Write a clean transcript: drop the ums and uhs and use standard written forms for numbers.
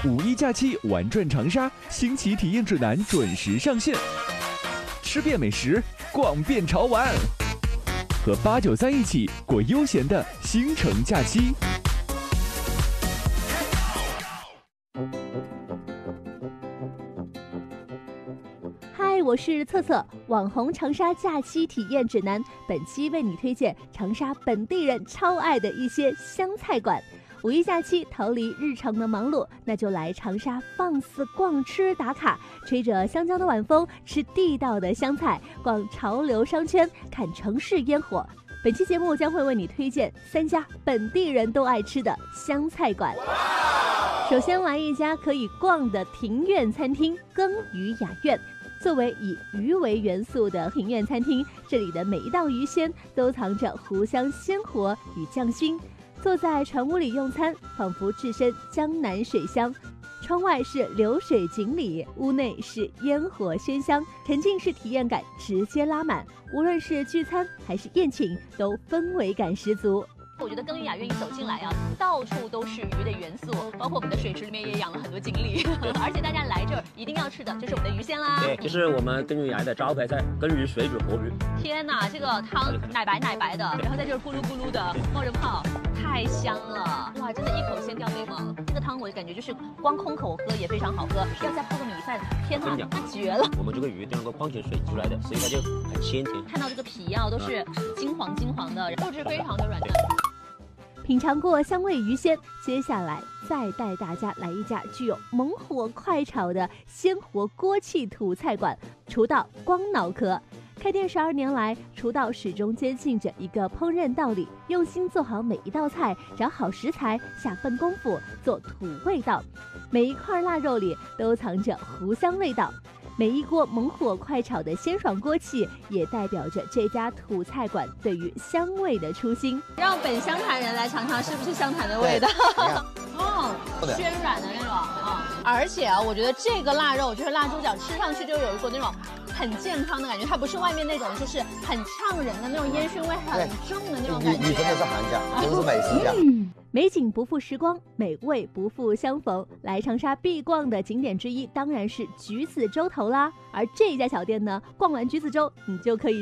五一假期玩转长沙，新奇体验指南准时上线，吃遍美食，逛遍潮玩，和893一起过悠闲的新城假期。 嗨，我是策策，网红长沙假期体验指南。本期为你推荐长沙本地人超爱的一些湘菜馆。五一假期逃离日常的忙碌，那就来长沙放肆逛吃打卡，吹着湘江的晚风，吃地道的湘菜，逛潮流商圈，看城市烟火。本期节目将会为你推荐3家本地人都爱吃的湘菜馆。首先来一家可以逛的庭院餐厅——耕鱼雅苑。作为以鱼为元素的庭院餐厅，这里的每一道鱼鲜都藏着湖香鲜活与匠心。坐在船屋里用餐，仿佛置身江南水乡。窗外是流水锦鲤，屋内是烟火喧香，沉浸式体验感直接拉满。无论是聚餐还是宴请，都氛围感十足。 我觉得耕鱼雅苑一走进来啊，到处都是鱼的元素，包括我们的水池里面也养了很多锦鲤，而且大家来这儿一定要吃的就是我们的鱼鲜啦。 对，就是我们耕鱼雅苑的招牌菜——耕鱼水煮活鱼。 天哪，这个汤奶白奶白的，然后在这儿咕噜咕噜的冒着泡，太香了！哇，真的一口先掉眉毛。这个汤我感觉就是光空口喝也非常好喝，要再泡个米饭，天哪，那绝了！ 我们这个鱼都能够矿泉水出来的，所以它就很鲜甜。 看到这个皮啊，都是金黄金黄的，肉质非常的软嫩。 品尝过香味鱼鲜，接下来再带大家来一家具有猛火快炒的鲜活锅气土菜馆——厨道光脑壳。开店12年来，厨道始终坚信着一个烹饪道理：用心做好每一道菜，找好食材，下份功夫，做土味道。每一块腊肉里都藏着湖香味道。每一锅猛火快炒的鲜爽锅气，也代表着这家土菜馆对于香味的初心。 让本湘潭人来尝尝是不是湘潭的味道。暄软的那种啊，而且啊，我觉得这个腊肉就是腊猪脚，吃上去就有一股那种很健康的感觉，它不是外面那种就是很呛人的那种烟熏味很重的那种感觉。 你真的是行家，真的是美食家。 美景不负时光，美味不负相逢。来长沙必逛的景点之一，当然是橘子洲头啦。而这一家小店呢，逛完橘子洲，你就可以